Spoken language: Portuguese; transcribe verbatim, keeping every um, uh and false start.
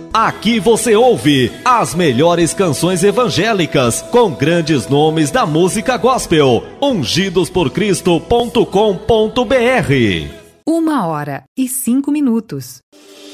Aqui você ouve as melhores canções evangélicas com grandes nomes da música gospel. ungidos por cristo ponto com ponto br. Uma hora e cinco minutos.